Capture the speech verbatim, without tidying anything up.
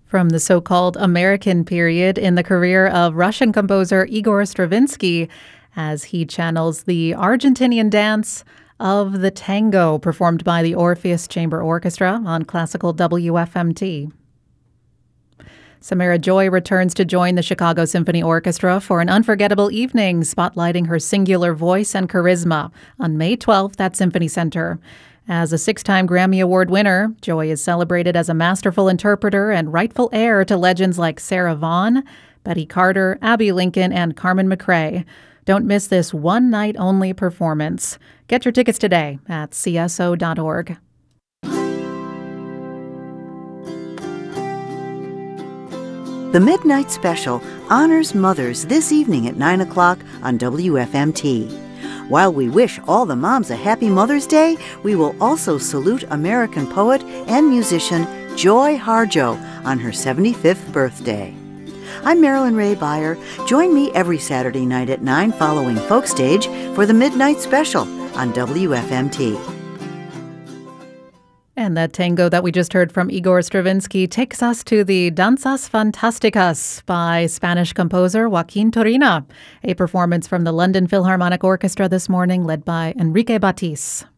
From the so-called American period in the career of Russian composer Igor Stravinsky, as he channels the Argentinian dance of the tango performed by the Orpheus Chamber Orchestra on classical W F M T. Samara Joy returns to join the Chicago Symphony Orchestra for an unforgettable evening, spotlighting her singular voice and charisma on May twelfth at Symphony Center. As a six-time Grammy Award winner, Joy is celebrated as a masterful interpreter and rightful heir to legends like Sarah Vaughan, Betty Carter, Abbey Lincoln, and Carmen McRae. Don't miss this one-night-only performance. Get your tickets today at C S O dot org. The Midnight Special honors mothers this evening at nine o'clock on W F M T. While we wish all the moms a happy Mother's Day, we will also salute American poet and musician Joy Harjo on her seventy-fifth birthday. I'm Marilyn Ray Beyer. Join me every Saturday night at nine following Folk Stage for the Midnight Special on W F M T. And that tango that we just heard from Igor Stravinsky takes us to the Danzas Fantásticas by Spanish composer Joaquin Turina, a performance from the London Philharmonic Orchestra this morning led by Enrique Batiz.